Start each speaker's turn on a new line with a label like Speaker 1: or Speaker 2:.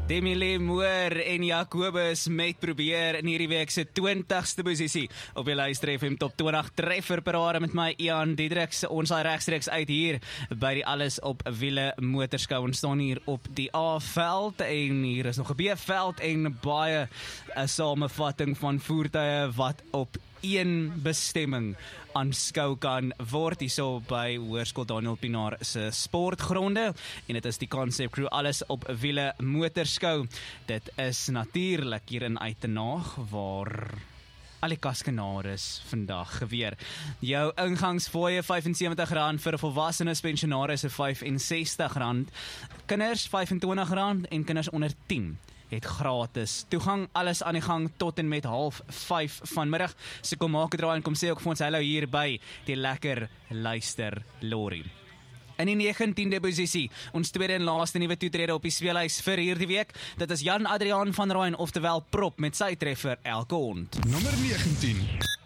Speaker 1: Demi Moore en Jacobus met probeer in hierdie week se 20ste posisie op die Luister FM Top 20 treffer parade met my Ian Diedriks. Ons is regstreeks uit hier by die Alles op Wiele motorskou. Ons staan hier op die A-veld en hier is nog 'n B-veld en baie 'n samevatting van voertuie wat op een bestemming aanskou kan word hierso by Hoërskool Daniel Pienaar se sportgronde en dit is die Concept Crew Alles op Wiele motorskou. Dit is natuurlik hier in Uitenaag waar al die kaskenades vandag geweer. Jou ingangsfooie R75 vir volwassenes, pensionaars R65, kinders R25 en kinders onder 10 het gratis toegang, alles aan die gang tot en met 4:30 vanmiddag. So kom maak 'n draai en kom sê ook vir ons hallo hier by die lekker luister lorry. In die 19de posisie, ons tweede en laaste nuwe toetrede op die speelhuis vir hierdie week, dit is Jan Adriaan van Rooyen, oftewel Prop met sy treffer Elke Hond.
Speaker 2: Nommer 19.